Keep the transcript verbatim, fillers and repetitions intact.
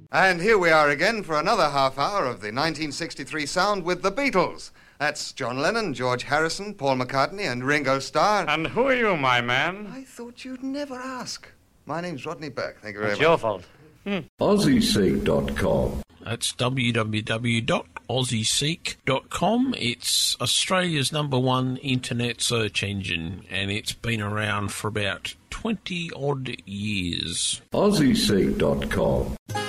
And here we are again for another half hour of the nineteen sixty-three sound with the Beatles. That's John Lennon, George Harrison, Paul McCartney, and Ringo Starr. And who are you, my man? I thought you'd never ask. My name's Rodney Burke. Thank you very it's much. It's your fault. Hmm. Aussie Seek dot com. That's w w w dot aussie seek dot com. It's Australia's number one internet search engine, and it's been around for about twenty odd years. Aussie Seek dot com.